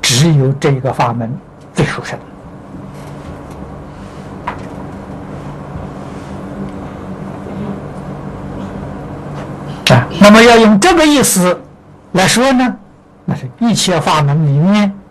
只有这个法门最殊胜。那么要用这个意思来说呢，那是一切法门里面